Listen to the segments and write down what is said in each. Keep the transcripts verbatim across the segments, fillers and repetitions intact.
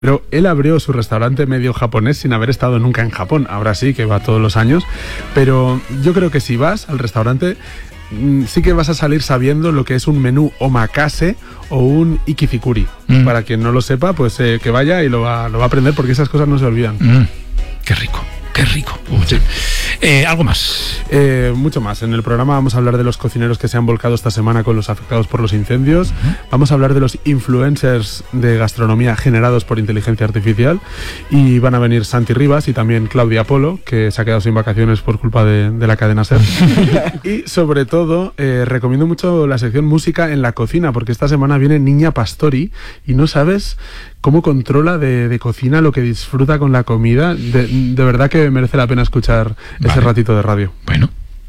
Pero él abrió su restaurante medio japonés sin haber estado nunca en Japón. Ahora sí, que va todos los años. Pero yo creo que si vas al restaurante, sí que vas a salir sabiendo lo que es un menú omakase o un ikifukuri. Mm. Para quien no lo sepa, pues eh, que vaya y lo va, lo va a aprender, porque esas cosas no se olvidan. Mm. Qué rico. Qué rico. Sí. Eh, ¿Algo más? Eh, mucho más. En el programa vamos a hablar de los cocineros que se han volcado esta semana con los afectados por los incendios. Uh-huh. Vamos a hablar de los influencers de gastronomía generados por inteligencia artificial. Y van a venir Santi Rivas y también Claudia Polo, que se ha quedado sin vacaciones por culpa de, de la cadena SER. Y sobre todo, eh, recomiendo mucho la sección Música en la Cocina, porque esta semana viene Niña Pastori y no sabes cómo controla de, de cocina, lo que disfruta con la comida. De, de verdad que merece la pena escuchar vale. ese ratito de radio. Bueno,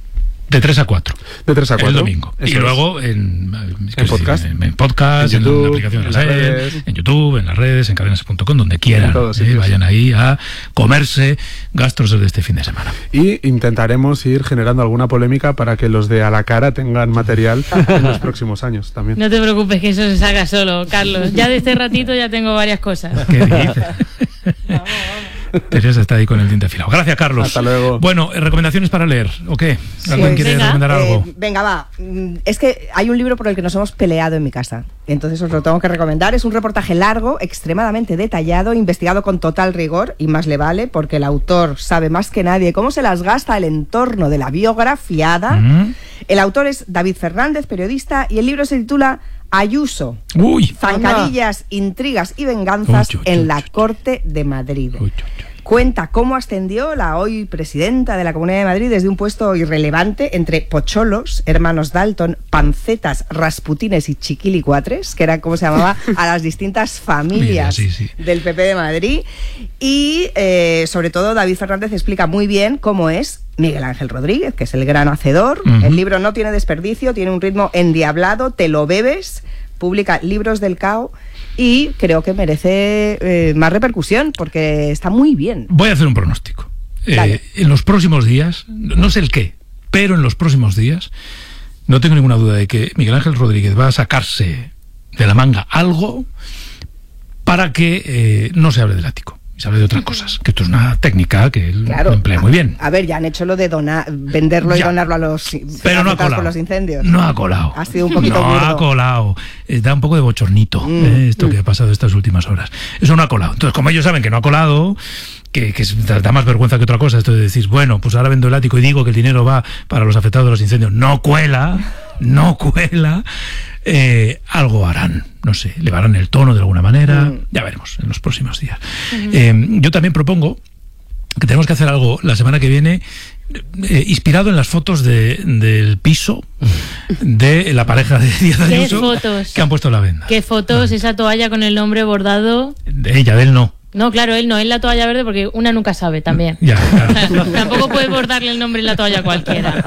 de tres a cuatro. De tres a cuatro. El domingo. Eso y es. luego en, en podcast, en, en podcast, en, YouTube, en la aplicación de la SER, en YouTube, en las redes, en cadenas punto com, donde quieran. Todo, sí, eh, vayan ahí a comerse gastros de este fin de semana. Y intentaremos ir generando alguna polémica para que los de A la Cara tengan material en los próximos años también. No te preocupes, que eso se saca solo, Carlos. Ya de este ratito ya tengo varias cosas. ¿Qué dices? Vamos, vamos. Teresa está ahí con el diente afilado. Gracias, Carlos. Hasta luego. Bueno, ¿recomendaciones para leer o qué? ¿Alguien pues, quiere venga, recomendar algo? Eh, venga, va. Es que hay un libro por el que nos hemos peleado en mi casa. Entonces os lo tengo que recomendar. Es un reportaje largo, extremadamente detallado, investigado con total rigor, y más le vale, porque el autor sabe más que nadie cómo se las gasta el entorno de la biografiada. Mm. El autor es David Fernández, periodista, y el libro se titula Ayuso, uy, zancadillas, intrigas y venganzas uy, uy, en uy, la uy, Corte de Madrid. Uy, uy, uy. Cuenta cómo ascendió la hoy presidenta de la Comunidad de Madrid desde un puesto irrelevante entre pocholos, hermanos Dalton, pancetas, rasputines y chiquilicuatres, que era como se llamaba a las distintas familias Mira, sí, sí. del P P de Madrid. Y eh, sobre todo David Fernández explica muy bien cómo es Miguel Ángel Rodríguez, que es el gran hacedor. Uh-huh. El libro no tiene desperdicio, tiene un ritmo endiablado, te lo bebes. Publica Libros del Cao y creo que merece eh, más repercusión porque está muy bien. Voy a hacer un pronóstico. Eh, en los próximos días, no sé el qué, pero en los próximos días no tengo ninguna duda de que Miguel Ángel Rodríguez va a sacarse de la manga algo para que eh, no se hable del ático. Se habla de otras cosas, que esto es una técnica que él claro, lo emplea muy bien. A ver, ya han hecho lo de donar, venderlo ya, y donarlo a los pero no ha colado, por los incendios. No ha colado. Ha sido un poquito No burdo. ha colado. Eh, da un poco de bochornito mm. eh, esto mm. que ha pasado estas últimas horas. Eso no ha colado. Entonces, como ellos saben que no ha colado, que, que da más vergüenza que otra cosa, esto de decir, bueno, pues ahora vendo el ático y digo que el dinero va para los afectados de los incendios. No cuela, no cuela. Eh, algo harán, no sé, le harán el tono de alguna manera, mm. ya veremos en los próximos días. Mm. Eh, yo también propongo que tenemos que hacer algo la semana que viene eh, inspirado en las fotos de, del piso de la pareja de Díaz Ayuso fotos? que han puesto la venda. ¿Qué fotos? Ah. Esa toalla con el nombre bordado. De ella, de él no. No, claro, él no, él la toalla verde porque una nunca sabe también. Ya, claro. Tampoco puede bordarle el nombre en la toalla a cualquiera.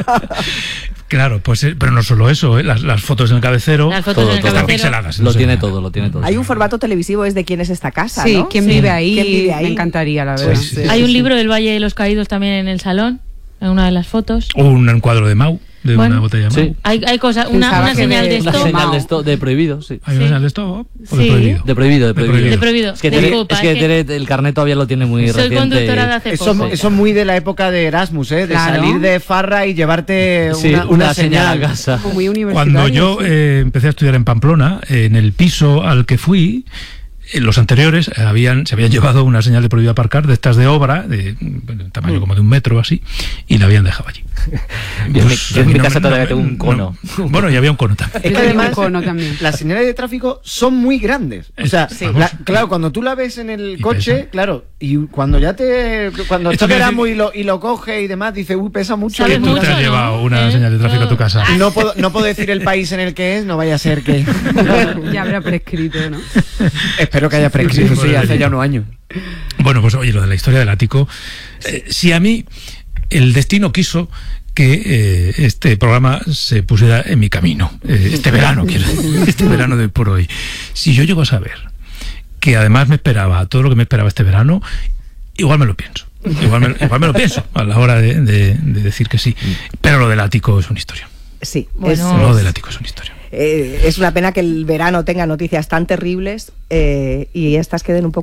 Claro, pues, pero no solo eso, ¿eh? las, las fotos en el cabecero, las fotos todo, en el todo, cabecero. pixeladas. Lo tiene todo, lo tiene todo. Hay un formato televisivo, es de quién es esta casa, sí, ¿no? ¿quién, sí. vive ahí? ¿Quién vive ahí? Me encantaría, la verdad. Pues, sí, Hay sí, un sí. libro del Valle de los Caídos también en el salón, en una de las fotos. O un encuadro de Mau, de bueno, una botella de Mau. Sí. Hay, hay cosas, una, Pensaba una que señal de- de Una stop. señal de, esto, de prohibido, sí. ¿Hay una Sí. señal de stop o Sí. de prohibido? De prohibido, de prohibido. De prohibido. Es que, de Tere, culpa, es que es que Tere, el carnet todavía lo tiene muy soy reciente. conductora de hace Eso, poco. eso es muy de la época de Erasmus, ¿eh? De Claro. salir de farra y llevarte Sí, una, una, una señal a señal. casa. Como muy universitario. Cuando yo eh, empecé a estudiar en Pamplona, eh, en el piso al que fui, en los anteriores eh, habían, se habían llevado una señal de prohibido aparcar de estas de obra, de, de tamaño como de un metro o así, y la habían dejado allí. Yo en mi, Pues, yo en mi no, casa no, todavía no, tengo un no. cono. Bueno, y había un cono también. Es que Yo tengo además un cono también. las señales de tráfico son muy grandes. O sea, Sí. la- claro, cuando tú la ves en el Y coche, pesa. claro, y cuando ya te cuando Esto está quiere Erasmus decir- y lo, y lo coge y demás, dice, uy, pesa mucho. ¿Sabes Y Tú tú- te mucho, has no? llevado una ¿Eh? señal de tráfico a tu casa. Y no puedo, no puedo decir el país en el que es, no vaya a ser que... Ya habrá prescrito, ¿no? Espero que haya prescrito, sí, hace ya unos años. Bueno, pues oye, lo de la historia del ático, eh, si a mí el destino quiso que eh, este programa se pusiera en mi camino, eh, este verano, quiero decir, este verano de por hoy, si yo llego a saber que además me esperaba todo lo que me esperaba este verano, igual me lo pienso. Igual me, igual me lo pienso a la hora de, de, de decir que sí. Pero lo del ático es una historia. Sí, Bueno. es- Lo es- del ático es una historia. eh, es una pena que el verano tenga noticias tan terribles eh, y estas queden un poco